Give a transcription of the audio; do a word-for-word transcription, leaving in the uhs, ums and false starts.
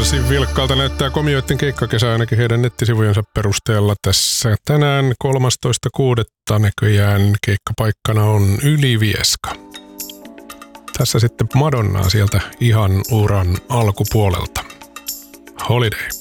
Varsin vilkkaalta näyttää Komioitten keikkakesä ainakin heidän nettisivujensa perusteella tässä. Tänään kolmastoista kuudetta näköjään keikkapaikkana on Ylivieska. Tässä sitten Madonnaa sieltä ihan uran alkupuolelta. Holiday.